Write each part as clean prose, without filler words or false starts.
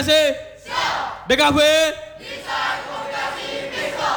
Siap. DKV. Desain komunikasi besok.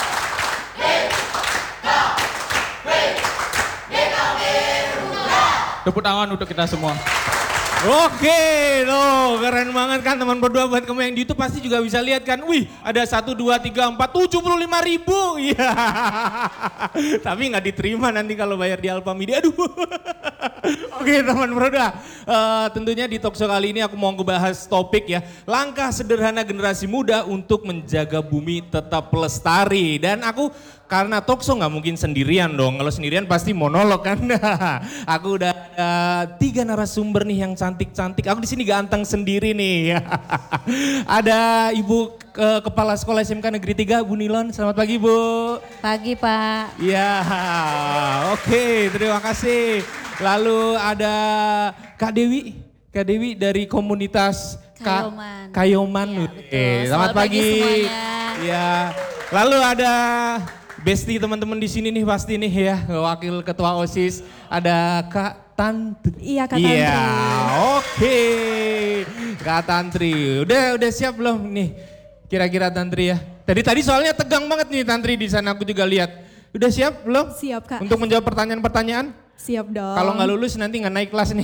DKV Muda. Tepuk tangan untuk kita semua. Oke, loh keren banget kan teman berdua. Buat kamu yang di YouTube pasti juga bisa lihat kan. Wih, ada 1, 2, 3, 4, 75.000. Iya. Tapi nggak diterima nanti kalau bayar di Alfamedia. Aduh. Oke teman berdua. Tentunya di talkshow kali ini aku mau ngebahas topik ya. Langkah sederhana generasi muda untuk menjaga bumi tetap lestari. Dan aku karena talkshow nggak mungkin sendirian dong. Kalau sendirian pasti monolog kan. Aku udah ada 3 narasumber nih yang cantik-cantik. Aku di sini ganteng sendiri nih. Ada Ibu Kepala Sekolah SMK Negeri 3, Bu Nilon. Selamat pagi Bu. Pagi Pak. Ya, oke, terima kasih. Lalu ada Kak Dewi. Kak Dewi dari komunitas Kayoman. Kayoman. Ya, Oke, betul. selamat pagi. semuanya. Ya. Lalu ada Besti teman-teman di sini nih pasti nih ya, wakil ketua OSIS ada Kak Tantri. Iya, Kak Tantri. Iya, oke. Kak Tantri. Udah siap belum nih? Kira-kira Tantri ya. Tadi soalnya tegang banget nih Tantri di sana aku juga lihat. Udah siap belum? Siap Kak. Untuk menjawab pertanyaan-pertanyaan? Siap dong. Kalau nggak lulus nanti nggak naik kelas nih.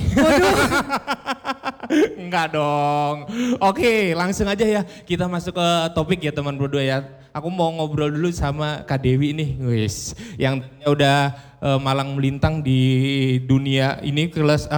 Enggak dong. Oke, langsung aja ya. Kita masuk ke topik ya teman berdua ya. Aku mau ngobrol dulu sama Kak Dewi nih, wis. Yang udah malang melintang di dunia ini kelas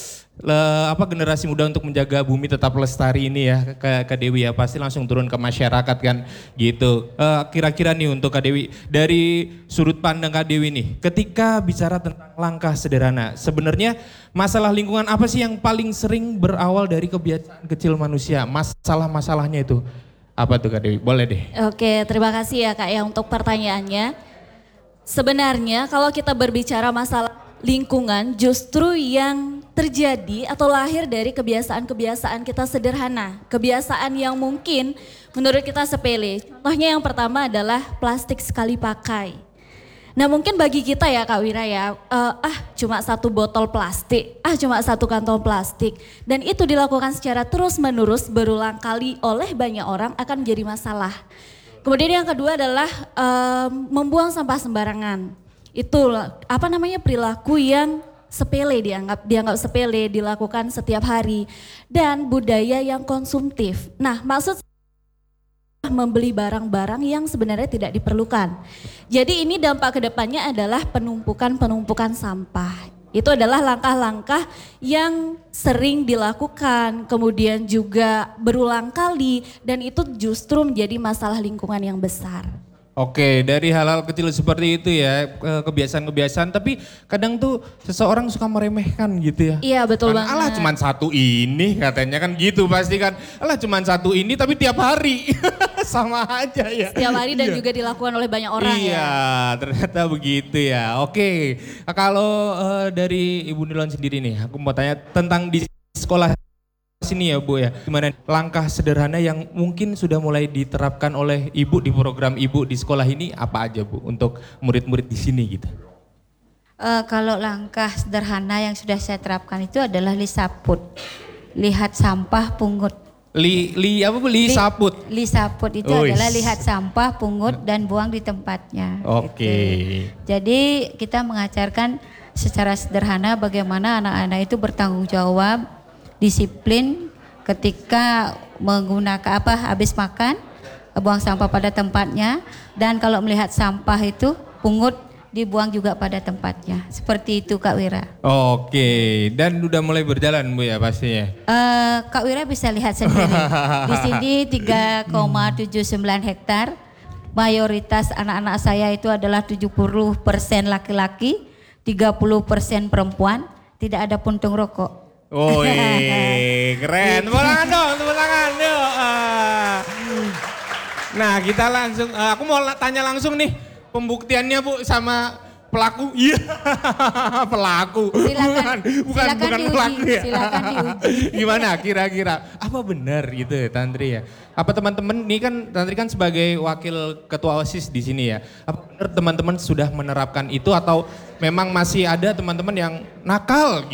generasi muda untuk menjaga bumi tetap lestari ini ya Kak Dewi ya. Pasti langsung turun ke masyarakat kan gitu. Kira-kira nih untuk Kak Dewi, dari sudut pandang Kak Dewi nih, ketika bicara tentang langkah sederhana, sebenarnya masalah lingkungan apa sih yang paling sering berawal dari kebiasaan kecil manusia? Masalah-masalahnya itu apa tuh Kak Dewi? Boleh deh. Oke, terima kasih ya Kak ya untuk pertanyaannya. Sebenarnya kalau kita berbicara masalah lingkungan, justru yang terjadi atau lahir dari kebiasaan-kebiasaan kita sederhana. Kebiasaan yang mungkin menurut kita sepele. Contohnya yang pertama adalah plastik sekali pakai. Nah mungkin bagi kita ya Kak Wira ya, cuma 1 botol plastik, cuma 1 kantong plastik. Dan itu dilakukan secara terus menerus berulang kali oleh banyak orang akan menjadi masalah. Kemudian yang kedua adalah membuang sampah sembarangan. Itu perilaku yang sepele, dianggap sepele, dilakukan setiap hari. Dan budaya yang konsumtif. Nah maksud membeli barang-barang yang sebenarnya tidak diperlukan. Jadi ini dampak kedepannya adalah penumpukan sampah. Itu adalah langkah-langkah yang sering dilakukan, kemudian juga berulang kali, dan itu justru menjadi masalah lingkungan yang besar. Oke, dari hal-hal kecil seperti itu ya, kebiasaan-kebiasaan, tapi kadang tuh seseorang suka meremehkan gitu ya. Iya betul kan, banget. alah cuman 1 ini katanya kan gitu pasti kan. Alah cuman 1 ini tapi tiap hari sama aja ya. Setiap hari dan juga dilakukan oleh banyak orang ya. Iya, ternyata begitu ya. Oke, kalau dari Ibu Nilon sendiri nih, aku mau tanya tentang di sekolah sini ya Bu ya, gimana langkah sederhana yang mungkin sudah mulai diterapkan oleh Ibu di program Ibu di sekolah ini apa aja Bu untuk murid-murid di sini gitu? Kalau langkah sederhana yang sudah saya terapkan itu adalah lisaput, lihat sampah pungut. Lisaput. Lisaput itu adalah lihat sampah pungut dan buang di tempatnya. Oke. Gitu. Jadi kita mengajarkan secara sederhana bagaimana anak-anak itu bertanggung jawab, disiplin ketika menggunakan habis makan, buang sampah pada tempatnya, dan kalau melihat sampah itu pungut dibuang juga pada tempatnya. Seperti itu Kak Wira. Oke, dan udah mulai berjalan Bu ya pastinya. Kak Wira bisa lihat sendiri. Di sini 3,79 hektar. Mayoritas anak-anak saya itu adalah 70% laki-laki, 30% perempuan, tidak ada puntung rokok. Oh keren, tepuk tangan dong, tepuk tangan yuk. Nah kita langsung, aku mau tanya langsung nih pembuktiannya Bu sama pelaku. Iya pelaku, bukan pelaku ya. Silakan diuji. Gimana kira-kira, apa benar gitu Tantri ya? Apa teman-teman, ini kan Tantri kan sebagai wakil ketua OSIS di sini ya. Apa benar teman-teman sudah menerapkan itu atau memang masih ada teman-teman yang nakal?